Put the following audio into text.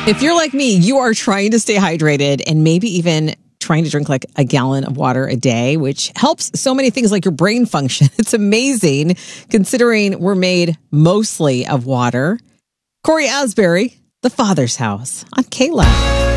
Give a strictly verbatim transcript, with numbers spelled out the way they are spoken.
If you're like me, you are trying to stay hydrated and maybe even trying to drink like a gallon of water a day, which helps so many things like your brain function. It's amazing considering we're made mostly of water. Corey Asbury, The Father's House on K L A.